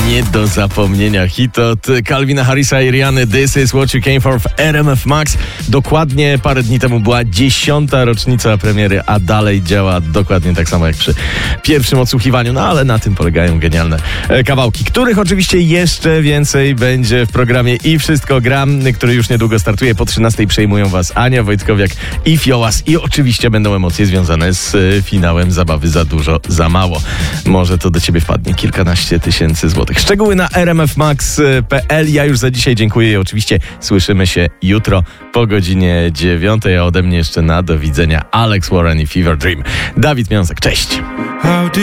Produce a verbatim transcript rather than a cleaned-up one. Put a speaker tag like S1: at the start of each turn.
S1: nie do zapomnienia hit od Calvina Harrisa i Rihanny, This is what you came for w R M F Max. Dokładnie parę dni temu była dziesiąta rocznica premiery, a dalej działa dokładnie tak samo jak przy pierwszym odsłuchiwaniu. No ale na tym polegają genialne kawałki, których oczywiście jeszcze więcej będzie w programie I Wszystko Gram, który już niedługo startuje. Po trzynastej przejmują was Ania Wojtkowiak i Fiołas i oczywiście będą emocje związane z finałem zabawy Za Dużo, Za Mało. Może to do ciebie wpadnie kilkanaście tysięcy złotych. Szczegóły na r m f max kropka p l. Ja już za dzisiaj dziękuję i oczywiście słyszymy się jutro po godzinie dziewiątej, a ode mnie jeszcze na do widzenia Alex Warren i Fever Dream. Dawid Miąsek, cześć!